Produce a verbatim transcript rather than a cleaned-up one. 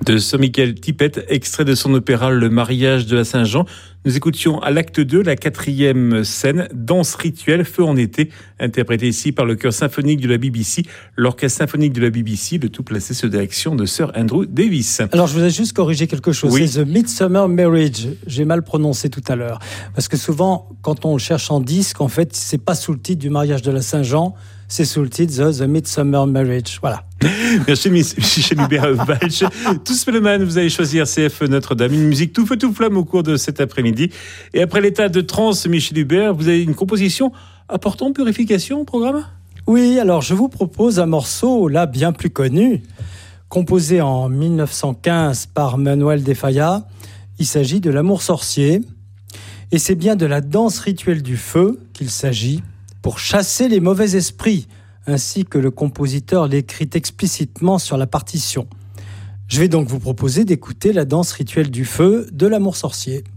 De Sir Michael Tippett, extrait de son opéra Le mariage de la Saint-Jean. Nous écoutions à l'acte deux la quatrième scène, danse rituelle, feu en été, interprétée ici par le chœur symphonique de la B B C, l'orchestre symphonique de la B B C, le tout placé sous direction de Sir Andrew Davis. Alors je voudrais juste corriger quelque chose, oui. C'est The Midsummer Marriage, j'ai mal prononcé tout à l'heure, parce que souvent quand on le cherche en disque, en fait c'est pas sous le titre du mariage de la Saint-Jean, c'est sous le titre The, The Midsummer Marriage, voilà. Merci Michel Hubert-Walch. Tous mélomanes, vous allez choisir C F Notre-Dame, une musique tout feu tout flamme au cours de cet après-midi. Et après l'état de transe, Michel Hubert, vous avez une composition apportant purification au programme ? Oui, alors je vous propose un morceau là bien plus connu, composé en mille neuf cent quinze par Manuel de Falla. Il s'agit de L'Amour sorcier. Et c'est bien de la danse rituelle du feu qu'il s'agit pour chasser les mauvais esprits, ainsi que le compositeur l'écrit explicitement sur la partition. Je vais donc vous proposer d'écouter la danse rituelle du feu de L'Amour sorcier.